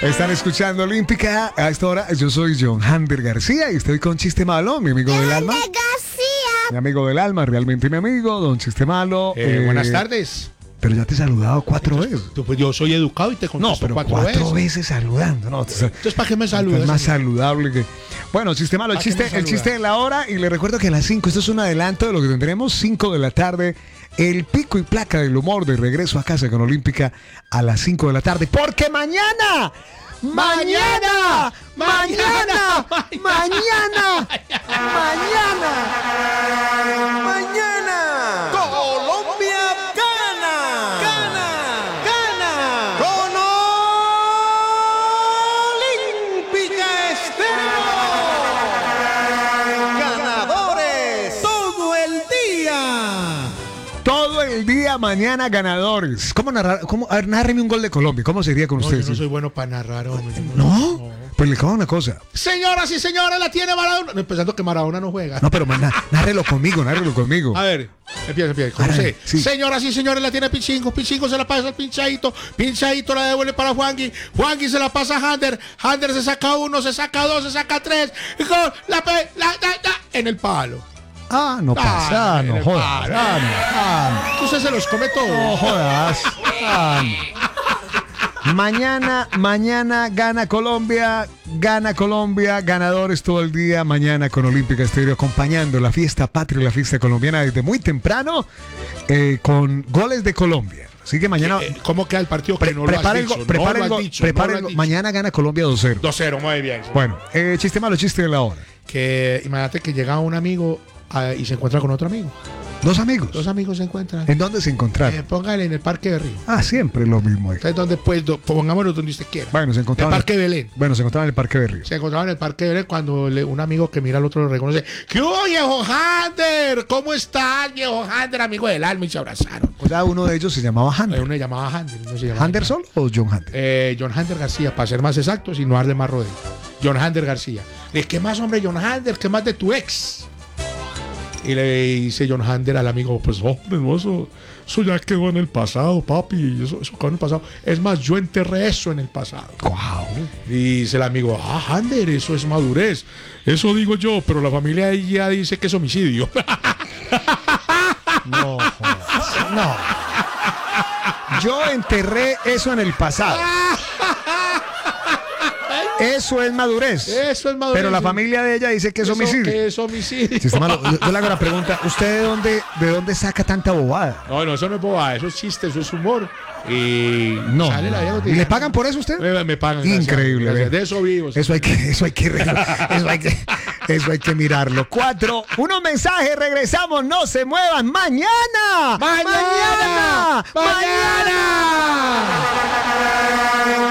Están escuchando Olímpica. A esta hora yo soy John Hander García y estoy con Chiste Malo, mi amigo del alma. Mi amigo del alma, realmente mi amigo, don Chiste Malo. Buenas tardes. Pero ya te he saludado 4 veces. Pues yo soy educado y te contesto No, pero 4 veces saludando. No, entonces, ¿para qué me saludas? Es más saludable que... Bueno, Chiste Malo, el chiste de la hora. Y le recuerdo que a las 5, esto es un adelanto de lo que tendremos, 5 de la tarde, el pico y placa del humor de regreso a casa con Olímpica a las 5 de la tarde. Porque mañana... ¡Mañana! ¡Mañana! ¡Mañana! ¡Mañana! Colombia gana. Gana. Con Olímpica Estéreo. Ganadores. Todo el día. Todo el día mañana ganadores. ¿Cómo narrar? A ver, nárreme un gol de Colombia. ¿Cómo sería con ustedes? Yo no soy bueno para narrar, hombre. ¿No? Pues le acabo una cosa. Señoras y señores, la tiene Maradona. Empezando que Maradona no juega. No, pero nárrelo conmigo. A ver, empieza. ¿Cómo sé? Sí. Señoras y señores, la tiene Pichingo. Pichingo se la pasa al Pinchadito. Pinchadito la devuelve para Juangui. Juangui se la pasa a Hander. Hander se saca 1, se saca 2, se saca 3. Y con en el palo. No pasa, no jodas. Usted se los come todos. No jodas. Mañana gana Colombia, ganadores todo el día. Mañana con Olímpica Estéreo, acompañando la fiesta patria, la fiesta colombiana desde muy temprano, con goles de Colombia. Así que mañana... ¿Cómo queda el partido? Que no lo has dicho. Mañana gana Colombia 2-0. 2-0, muy bien. Bueno, Chiste Malo, chiste de la hora. Que imagínate que llega un amigo y se encuentra con otro amigo. ¿Dos amigos? Dos amigos se encuentran. ¿En dónde se encontraron? Póngale en el Parque de Río. Siempre lo mismo. Entonces, ¿dónde pues? Pongámoslo donde usted quiera. Bueno, se encontraban. El Parque de Belén. Bueno, se encontraban en el Parque de Río. Se encontraban en el Parque de Belén cuando un amigo que mira al otro lo reconoce. ¿Qué hubo, viejo Hander? ¿Cómo estás, viejo Hander, amigo del alma? Y se abrazaron. O sea, uno de ellos se llamaba Hander. Uno se llamaba Hander. ¿Hander solo o John Hander? John Hander García, para ser más exactos y no darle más rodeo. John Hander García. ¿Qué más, hombre, John Hander? ¿Qué más de tu ex? Y le dice John Hander al amigo, pues hombre, no, eso ya quedó en el pasado, papi, eso quedó en el pasado. Es más, yo enterré eso en el pasado. Wow. Y dice el amigo, Hander, eso es madurez. Eso digo yo, pero la familia ya dice que es homicidio. No, no. Yo enterré eso en el pasado. Eso es madurez. Pero la familia de ella dice que es homicidio. Que es homicidio. Chiste Malo, yo le hago la pregunta, ¿usted de dónde saca tanta bobada? No, eso no es bobada, eso es chiste, eso es humor. Y no. ¿Y le pagan por eso a usted? Me pagan. Increíble. Gracias. De eso vivo. Eso hay que mirarlo. 4, unos mensajes, regresamos, no se muevan. ¡Mañana!